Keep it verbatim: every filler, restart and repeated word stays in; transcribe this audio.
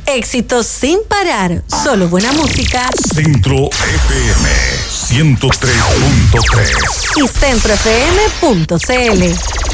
Éxitos sin parar, solo buena música. Centro F M ciento tres punto tres Y centro f m punto c l.